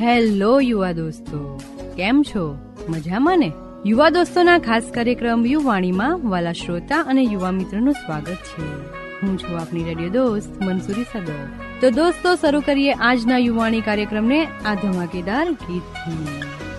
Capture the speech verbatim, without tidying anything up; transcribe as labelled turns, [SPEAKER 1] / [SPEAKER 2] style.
[SPEAKER 1] Hello યુવા દોસ્તો, કેમ છો? મજામાં ને? યુવા દોસ્તોના ખાસ કાર્યક્રમ યુવાણીમાં વાલા શ્રોતા અને યુવા મિત્રોનું સ્વાગત છે. હું છું આપની રેડિયો દોસ્ત મનસુરી સદર. તો દોસ્તો, શરૂ કરીએ આજના યુવાણી કાર્યક્રમને આ ધમાકેદાર ગીતથી.